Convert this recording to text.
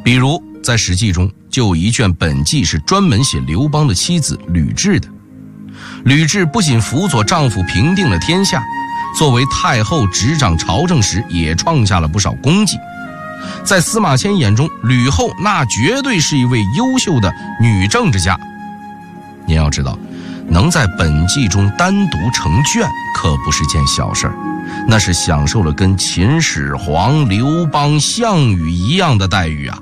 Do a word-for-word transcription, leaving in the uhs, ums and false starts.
比如在《史记》中就有一卷本纪是专门写刘邦的妻子吕雉的。吕雉不仅辅佐丈夫平定了天下，作为太后执掌朝政时也创下了不少功绩。在司马迁眼中，吕后那绝对是一位优秀的女政治家。您要知道，能在本纪中单独成卷可不是件小事儿，那是享受了跟秦始皇、刘邦、项羽一样的待遇啊。